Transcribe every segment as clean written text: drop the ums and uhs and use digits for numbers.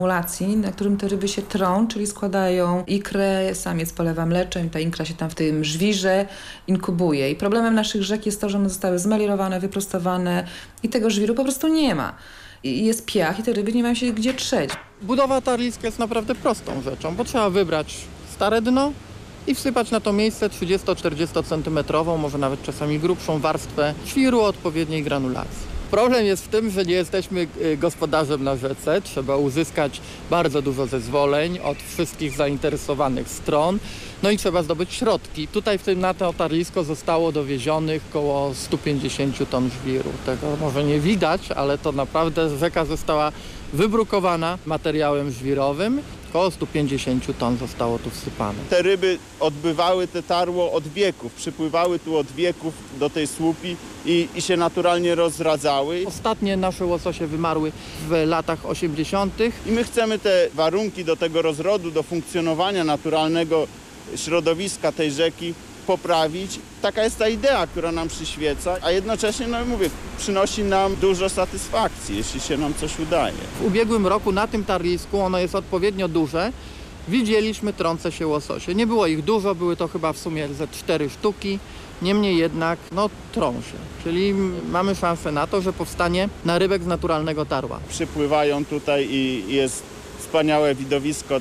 Ulacji, na którym te ryby się trą, czyli składają ikrę, samiec polewa mleczem, ta ikra się tam w tym żwirze inkubuje. I problemem naszych rzek jest to, że one zostały zmeliorowane, wyprostowane i tego żwiru po prostu nie ma. I jest piach i te ryby nie mają się gdzie trzeć. Budowa tarliska jest naprawdę prostą rzeczą, bo trzeba wybrać stare dno i wsypać na to miejsce 30-40 cm, może nawet czasami grubszą warstwę świru o odpowiedniej granulacji. Problem jest w tym, że nie jesteśmy gospodarzem na rzece. Trzeba uzyskać bardzo dużo zezwoleń od wszystkich zainteresowanych stron. No i trzeba zdobyć środki. Tutaj na to tarlisko zostało dowiezionych około 150 ton żwiru. Tego może nie widać, ale to naprawdę rzeka została wybrukowana materiałem żwirowym. Około 150 ton zostało tu wsypane. Te ryby odbywały te tarło od wieków, przypływały tu od wieków do tej słupi i się naturalnie rozradzały. Ostatnie nasze łososie wymarły w latach 80. I my chcemy te warunki do tego rozrodu, do funkcjonowania naturalnego środowiska tej rzeki poprawić. Taka jest ta idea, która nam przyświeca, a jednocześnie, no mówię, przynosi nam dużo satysfakcji, jeśli się nam coś udaje. W ubiegłym roku na tym tarlisku, ono jest odpowiednio duże, widzieliśmy trące się łososie. Nie było ich dużo, były to chyba w sumie ze 4 sztuki, niemniej jednak trą się. Czyli mamy szansę na to, że powstanie narybek z naturalnego tarła. Przypływają tutaj i jest wspaniałe widowisko,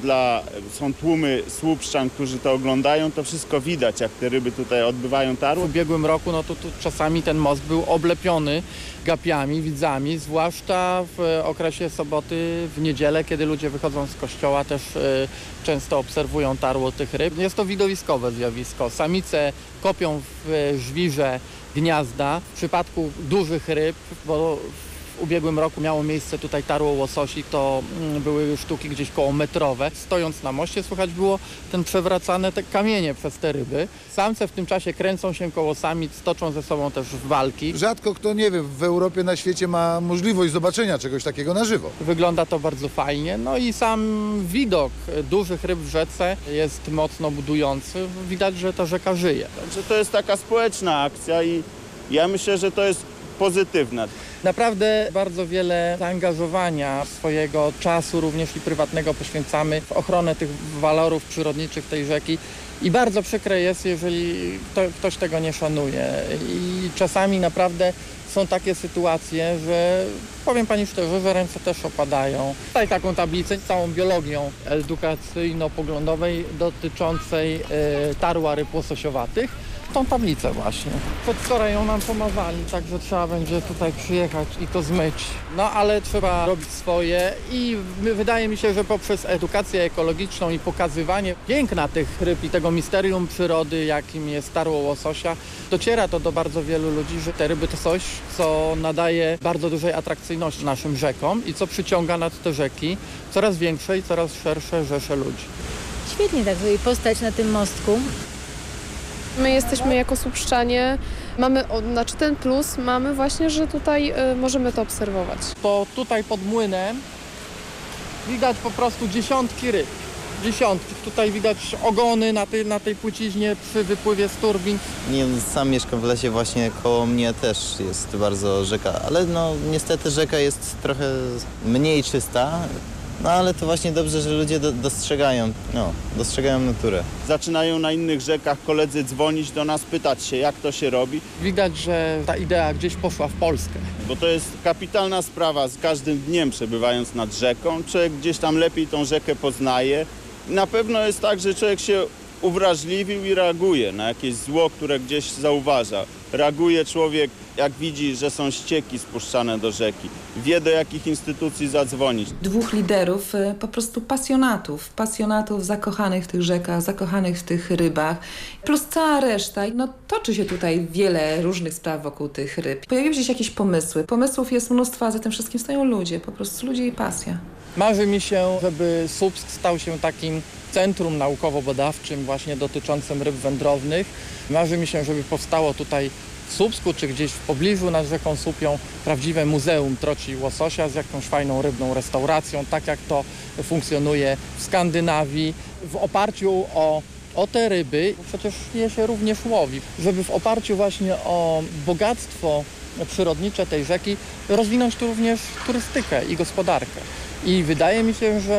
są tłumy słupszczan, którzy to oglądają, to wszystko widać, jak te ryby tutaj odbywają tarło. W ubiegłym roku tu czasami ten most był oblepiony gapiami, widzami, zwłaszcza w okresie soboty, w niedzielę, kiedy ludzie wychodzą z kościoła, też często obserwują tarło tych ryb. Jest to widowiskowe zjawisko. Samice kopią w żwirze gniazda. W przypadku dużych ryb, bo w ubiegłym roku miało miejsce tutaj tarło łososi, to były sztuki gdzieś koło metrowe. Stojąc na moście słychać było przewracane te kamienie przez te ryby. Samce w tym czasie kręcą się koło samic, toczą ze sobą też walki. Rzadko kto, nie wiem, w Europie, na świecie ma możliwość zobaczenia czegoś takiego na żywo. Wygląda to bardzo fajnie, no i sam widok dużych ryb w rzece jest mocno budujący. Widać, że ta rzeka żyje. Także to jest taka społeczna akcja i ja myślę, że to jest pozytywne. Naprawdę bardzo wiele zaangażowania swojego czasu, również i prywatnego, poświęcamy w ochronę tych walorów przyrodniczych tej rzeki i bardzo przykre jest, jeżeli ktoś tego nie szanuje. I czasami naprawdę są takie sytuacje, że powiem pani szczerze, że ręce też opadają. Tutaj taką tablicę z całą biologią edukacyjno-poglądowej dotyczącej tarła ryb łososiowatych. Tą tablicę właśnie. Przedwczoraj ją nam pomazali, także trzeba będzie tutaj przyjechać i to zmyć. No ale trzeba robić swoje i wydaje mi się, że poprzez edukację ekologiczną i pokazywanie piękna tych ryb i tego misterium przyrody, jakim jest tarło łososia, dociera to do bardzo wielu ludzi, że te ryby to coś, co nadaje bardzo dużej atrakcyjności naszym rzekom i co przyciąga nad te rzeki coraz większe i coraz szersze rzesze ludzi. Świetnie tak sobie postać na tym mostku. My jesteśmy jako słupszczanie, mamy ten plus mamy właśnie, że tutaj możemy to obserwować. To tutaj pod młynem widać po prostu dziesiątki ryb. Dziesiątki. Tutaj widać ogony na tej płciźnie przy wypływie z turbin. Nie, sam mieszkam w lesie, właśnie koło mnie też jest bardzo rzeka, ale niestety rzeka jest trochę mniej czysta. No ale to właśnie dobrze, że ludzie dostrzegają naturę. Zaczynają na innych rzekach koledzy dzwonić do nas, pytać się, jak to się robi. Widać, że ta idea gdzieś poszła w Polskę. Bo to jest kapitalna sprawa, z każdym dniem przebywając nad rzeką, człowiek gdzieś tam lepiej tą rzekę poznaje. Na pewno jest tak, że człowiek się uwrażliwił i reaguje na jakieś zło, które gdzieś zauważa. Reaguje człowiek, jak widzi, że są ścieki spuszczane do rzeki. Wie, do jakich instytucji zadzwonić. 2 liderów, po prostu pasjonatów zakochanych w tych rzekach, zakochanych w tych rybach, plus cała reszta. Toczy się tutaj wiele różnych spraw wokół tych ryb. Pojawiły się jakieś pomysły. Pomysłów jest mnóstwo, a za tym wszystkim stoją ludzie, po prostu ludzie i pasja. Marzy mi się, żeby Słupsk stał się takim centrum naukowo-badawczym właśnie dotyczącym ryb wędrownych. Marzy mi się, żeby powstało tutaj w Słupsku czy gdzieś w pobliżu nad rzeką Słupią prawdziwe muzeum troci łososia z jakąś fajną rybną restauracją, tak jak to funkcjonuje w Skandynawii, w oparciu o te ryby, przecież je się również łowi, żeby w oparciu właśnie o bogactwo przyrodnicze tej rzeki rozwinąć tu również turystykę i gospodarkę. I wydaje mi się, że